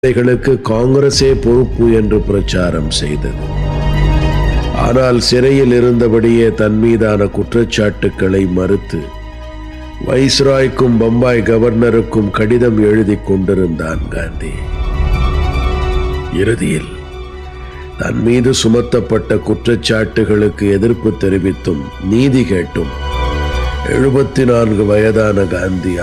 களுக்கு காங்கிரஸே பொறுப்பு என்று பிரச்சாரம் செய்தது. ஆனால் சிறையில் இருந்தபடியே தன் மீதான குற்றச்சாட்டுக்களை மறுத்து வைஸ்ராய்க்கும் பம்பாய் கவர்னருக்கும் கடிதம் எழுதி கொண்டிருந்தான் காந்தி. இறுதியில் தன் மீது சுமத்தப்பட்ட குற்றச்சாட்டுகளுக்கு எதிர்ப்பு தெரிவித்தும் நீதி கேட்டும் 74 வயதான காந்தி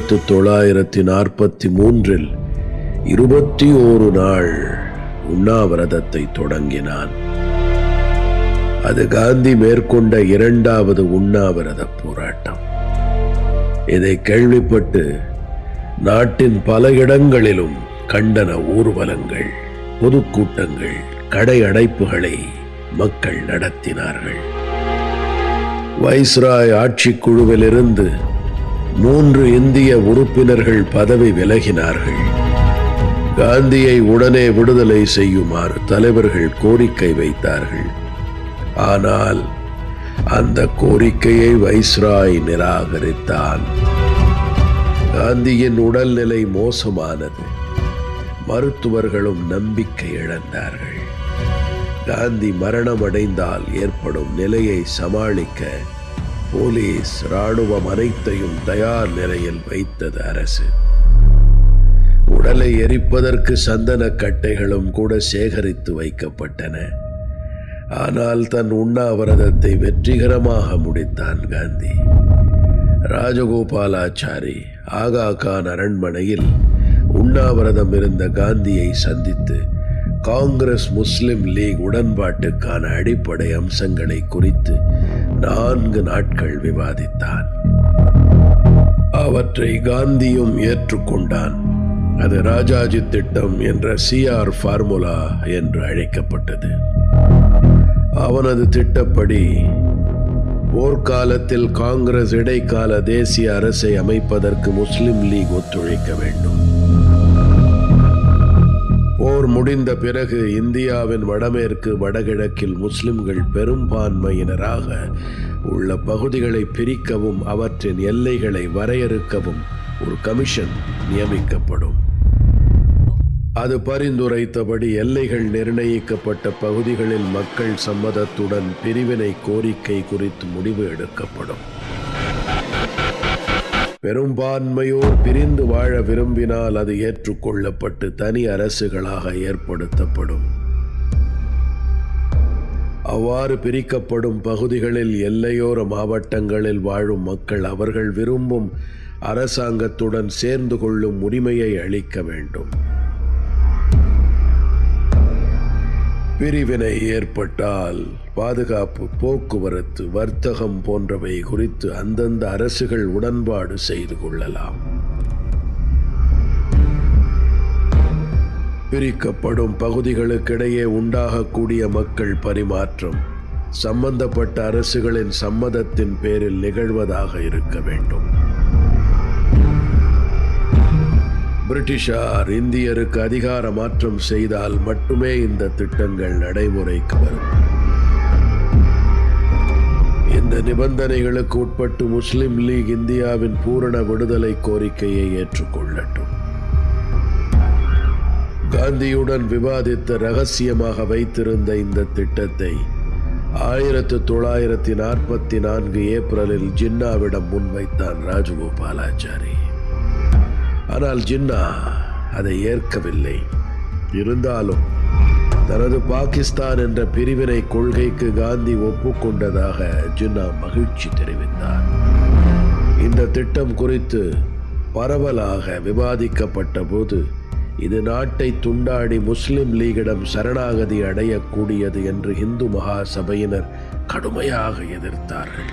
1943 21 நாள் உண்ணாவிரதத்தை தொடங்கினான். அது காந்தி மேற்கொண்ட 2வது உண்ணாவிரத போராட்டம். இதை கேள்விப்பட்டு நாட்டின் பல இடங்களிலும் கண்டன ஊர்வலங்கள், பொதுக்கூட்டங்கள், கடை அடைப்புகளை மக்கள் நடத்தினார்கள். வைஸ்ராய் ஆட்சிக்குழுவில் இருந்து 3 இந்திய உறுப்பினர்கள் பதவி விலகினார்கள். காந்தியை உடனே விடுதலை செய்யுமாறு தலைவர்கள் கோரிக்கை வைத்தார்கள். ஆனால் அந்த கோரிக்கையை வைஸ்ராய் நிராகரித்தான். காந்தியின் உடல்நிலை மோசமானது. மருத்துவர்களும் நம்பிக்கை இழந்தார்கள். காந்தி மரணமடைந்தால் ஏற்படும் நிலையை சமாளிக்க போலீஸ், இராணுவம் அனைத்தையும் தயார் நிலையில் வைத்தது அரசு. உடலை எரிப்பதற்கு சந்தன கட்டைகளும் கூட சேகரித்து வைக்கப்பட்டன. ஆனால் தன் உண்ணாவிரதத்தை வெற்றிகரமாக முடித்தான் காந்தி. ராஜகோபாலாச்சாரி ஆகா கான் அரண்மனையில் உண்ணாவிரதம் இருந்த காந்தியை சந்தித்து காங்கிரஸ் முஸ்லிம் லீக் உடன்பாட்டுக்கான அடிப்படை அம்சங்களை குறித்து 4 நாட்கள் விவாதித்தான். அவற்றை காந்தியும் ஏற்றுக்கொண்டான். அது ராஜாஜி திட்டம் என்ற CR ஃபார்முலா என்று அழைக்கப்பட்டது. அவனது திட்டப்படி போர்க்காலத்தில் காங்கிரஸ் இடைக்கால தேசிய அரசை அமைப்பதற்கு முஸ்லிம் லீக் ஒத்துழைக்க வேண்டும். போர் முடிந்த பிறகு இந்தியாவின் வடமேற்கு வடகிழக்கில் முஸ்லிம்கள் பெரும்பான்மையினராக உள்ள பகுதிகளை பிரிக்கவும் அவற்றின் எல்லைகளை வரையறுக்கவும் ஒரு கமிஷன் நியமிக்கப்படும். அது பரிந்துரைத்தபடி எல்லைகள் நிர்ணயிக்கப்பட்ட பகுதிகளில் மக்கள் சம்மதத்துடன் பிரிவினை கோரிக்கை குறித்து முடிவு எடுக்கப்படும். பெரும்பான்மையோர் பிரிந்து வாழ விரும்பினால் அது ஏற்றுக்கொள்ளப்பட்டு தனி அரசுகளாக ஏற்படுத்தப்படும். அவ்வாறு பிரிக்கப்படும் பகுதிகளில் எல்லையோர மாவட்டங்களில் வாழும் மக்கள் அவர்கள் விரும்பும் அரசாங்கத்துடன் சேர்ந்து கொள்ளும் உரிமையை அளிக்க வேண்டும். பிரிவினை ஏற்பட்டால் பாதுகாப்பு, போக்குவரத்து, வர்த்தகம் போன்றவை குறித்து அந்தந்த அரசுகள் உடன்பாடு செய்து கொள்ளலாம். பிரிக்கப்படும் பகுதிகளுக்கிடையே உண்டாகக்கூடிய மக்கள் பரிமாற்றம் சம்பந்தப்பட்ட அரசுகளின் சம்மதத்தின் பேரில் நிகழ்வதாக இருக்க வேண்டும். பிரிட்டிஷார் இந்தியருக்கு அதிகார மாற்றம் செய்தால் மட்டுமே இந்த திட்டங்கள் நடைமுறைக்கு வரும். இந்த நிபந்தனைகளுக்கு உட்பட்டு முஸ்லிம் லீக் இந்தியாவின் பூரண விடுதலை கோரிக்கையை ஏற்றுக்கொள்ளட்டும். காந்தியுடன் விவாதித்து ரகசியமாக வைத்திருந்த இந்த திட்டத்தை 1944 ஏப்ரலில் ஜின்னாவிடம் முன்வைத்தான் ராஜகோபாலாச்சாரி. ஆனால் ஜின்னா அதை ஏற்கவில்லை. இருந்தாலும் தனது பாகிஸ்தான் என்ற பிரிவினை கொள்கைக்கு காந்தி ஒப்புக்கொண்டதாக ஜின்னா மகிழ்ச்சி தெரிவித்தார். இந்த திட்டம் குறித்து பரவலாக விவாதிக்கப்பட்ட போது இது நாட்டை துண்டாடி முஸ்லிம் லீகிடம் சரணாகதி அடையக்கூடியது என்று இந்து மகா சபையினர் கடுமையாக எதிர்த்தார்கள்.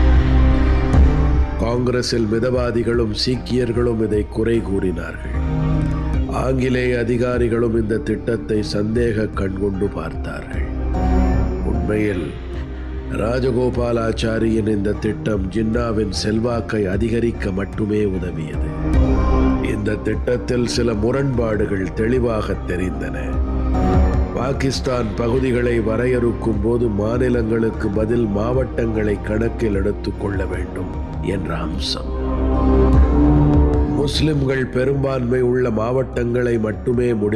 காங்கிரஸில் மிதவாதிகளும் சீக்கியர்களும் இதை குறை கூறினார்கள். ஆங்கிலேய அதிகாரிகளும் இந்த திட்டத்தை சந்தேக கண்கொண்டு பார்த்தார்கள். உண்மையில் ராஜகோபாலாச்சாரியின் இந்த திட்டம் ஜின்னாவின் செல்வாக்கை அதிகரிக்க மட்டுமே உதவியது. இந்த திட்டத்தில் சில முரண்பாடுகள் தெளிவாக தெரிந்தன. பாகிஸ்தான் பகுதிகளை வரையறுக்கும் போது மாநிலங்களுக்கு பதில் மாவட்டங்களை கணக்கில் எடுத்துக் கொள்ள வேண்டும் என்ற அம்சம். முஸ்லிம்கள் பெரும்பான்மை உள்ள மாவட்டங்களை மட்டுமே